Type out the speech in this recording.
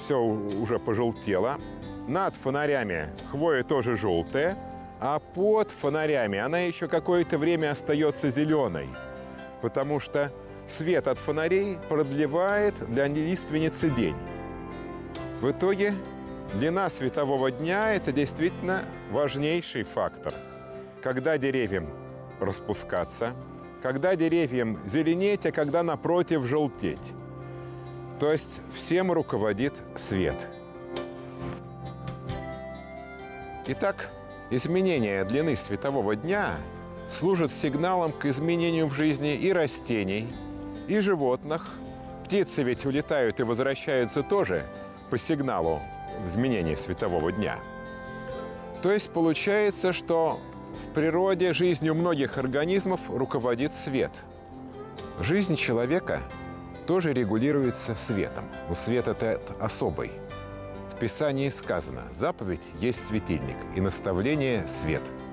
все уже пожелтело. Над фонарями хвоя тоже желтая, а под фонарями она еще какое-то время остается зеленой, потому что свет от фонарей продлевает для лиственницы день. В итоге длина светового дня – это действительно важнейший фактор. Когда деревьям распускаться, когда деревьям зеленеть, а когда, напротив, желтеть. То есть всем руководит свет. Итак, изменение длины светового дня служит сигналом к изменению в жизни и растений, и животных. Птицы ведь улетают и возвращаются тоже по сигналу изменения светового дня. То есть получается, что в природе жизнью многих организмов руководит свет. Жизнь человека тоже регулируется светом. Но свет этот особый. В Писании сказано: «Заповедь есть светильник, и наставление – свет».